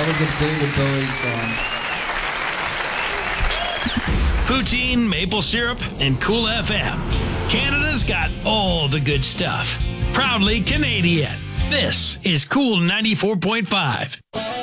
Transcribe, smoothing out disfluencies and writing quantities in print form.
That was a David Bowie song. Poutine, maple syrup, and Cool FM. Canada's got all the good stuff. Proudly Canadian. This is Cool 94.5.